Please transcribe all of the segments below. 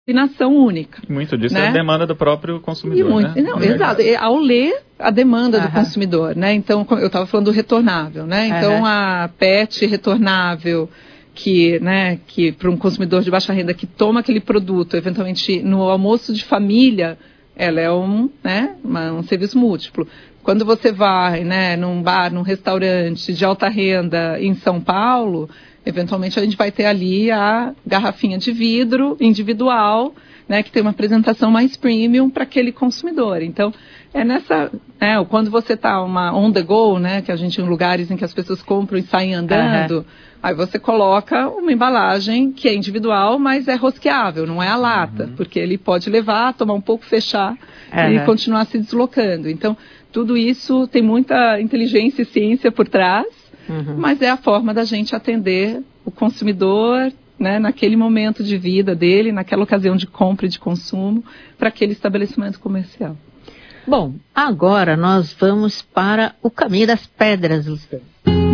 combinação única. Muito disso né? É a demanda do próprio consumidor, né? Não, exato. Ao ler a demanda do consumidor, né? Então, eu estava falando do retornável, né? Então, a PET retornável, que para um consumidor de baixa renda que toma aquele produto, eventualmente no almoço de família, ela é um serviço múltiplo. Quando você vai, num bar, num restaurante de alta renda em São Paulo, eventualmente a gente vai ter ali a garrafinha de vidro individual, que tem uma apresentação mais premium para aquele consumidor. Então, quando você está on the go, que a gente em lugares em que as pessoas compram e saem andando, aí você coloca uma embalagem que é individual, mas é rosqueável, não é a lata, porque ele pode levar, tomar um pouco, fechar e continuar se deslocando. Então, tudo isso tem muita inteligência e ciência por trás, mas é a forma da gente atender o consumidor, naquele momento de vida dele, naquela ocasião de compra e de consumo, para aquele estabelecimento comercial. Bom, agora nós vamos para o caminho das pedras, Luciana.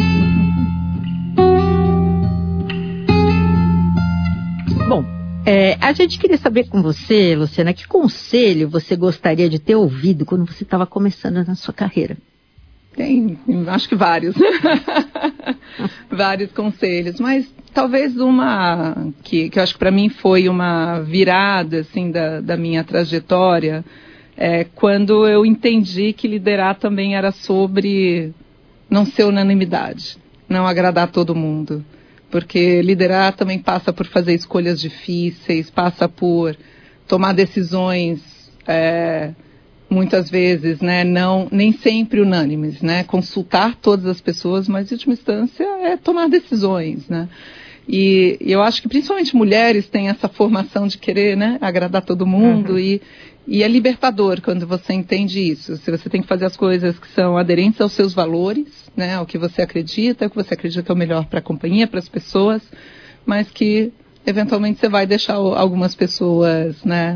Bom, a gente queria saber com você, Luciana, que conselho você gostaria de ter ouvido quando você estava começando na sua carreira? Tem, acho que vários. Vários conselhos, mas talvez uma que eu acho que para mim foi uma virada assim, da minha trajetória, quando eu entendi que liderar também era sobre não ser unanimidade, não agradar todo mundo. Porque liderar também passa por fazer escolhas difíceis, passa por tomar decisões, muitas vezes, nem sempre unânimes, consultar todas as pessoas, mas em última instância é tomar decisões, E eu acho que principalmente mulheres têm essa formação de querer, agradar todo mundo e é libertador quando você entende isso. Se você tem que fazer as coisas que são aderentes aos seus valores, ao que você acredita, o que você acredita que é o melhor para a companhia, para as pessoas, mas que eventualmente você vai deixar algumas pessoas,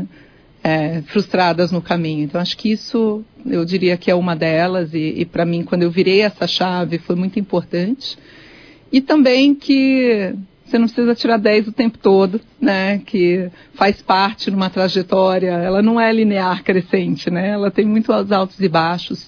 frustradas no caminho. Então, acho que isso, eu diria que é uma delas, e para mim, quando eu virei essa chave, foi muito importante. E também que você não precisa tirar 10 o tempo todo, que faz parte de uma trajetória, ela não é linear crescente, ela tem muitos altos e baixos.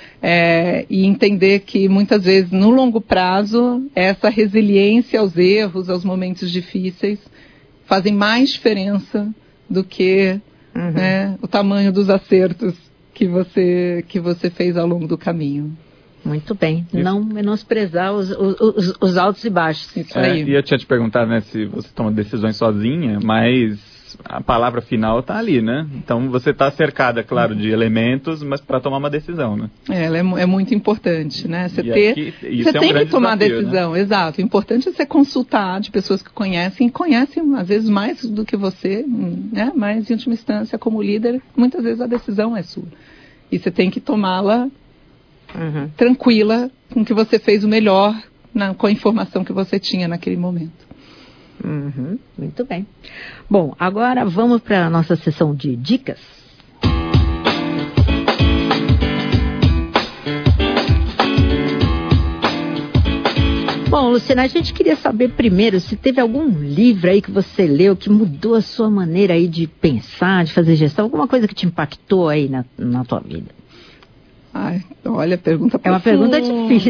E entender que muitas vezes, no longo prazo, essa resiliência aos erros, aos momentos difíceis, fazem mais diferença do que o tamanho dos acertos que você fez ao longo do caminho. Muito bem. Isso. Não menosprezar os altos e baixos. Isso aí. E eu tinha te perguntado, se você toma decisões sozinha, mas a palavra final está ali, Então você está cercada, claro, de elementos, mas para tomar uma decisão, Ela é muito importante, Você você tem que tomar decisão, exato. O importante é você consultar de pessoas que conhecem às vezes mais do que você, Mas em última instância, como líder, muitas vezes a decisão é sua. E você tem que tomá-la tranquila, com que você fez o melhor com a informação que você tinha naquele momento. Muito bem. Bom, agora vamos para a nossa sessão de dicas. Bom, Luciana, a gente queria saber primeiro se teve algum livro aí que você leu que mudou a sua maneira aí de pensar, de fazer gestão, alguma coisa que te impactou aí na tua vida. Ai, olha, pergunta profunda. É uma pergunta difícil.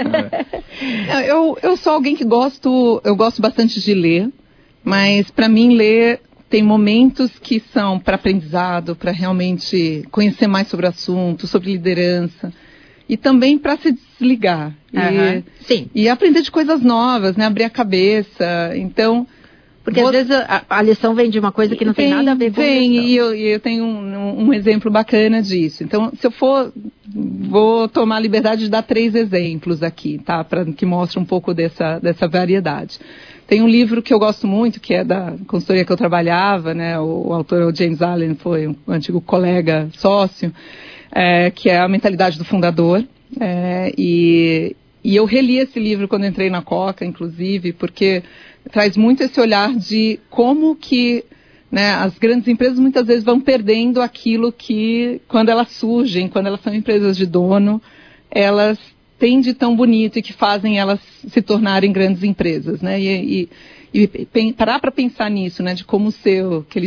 Eu sou alguém que eu gosto bastante de ler, mas para mim ler tem momentos que são para aprendizado, para realmente conhecer mais sobre o assunto, sobre liderança, e também para se desligar e aprender de coisas novas, abrir a cabeça. Então, porque às vezes a lição vem de uma coisa que não tem nada a ver com isso. E eu tenho um exemplo bacana disso. Então, se eu vou tomar a liberdade de dar 3 exemplos aqui, que mostram um pouco dessa variedade. Tem um livro que eu gosto muito, que é da consultoria que eu trabalhava, o autor é o James Allen, foi um antigo colega sócio, que é A Mentalidade do Fundador. E eu reli esse livro quando entrei na Coca, inclusive, porque traz muito esse olhar de como que as grandes empresas muitas vezes vão perdendo aquilo que, quando elas surgem, quando elas são empresas de dono, elas têm de tão bonito e que fazem elas se tornarem grandes empresas, E parar para pensar nisso, de como ser, que ele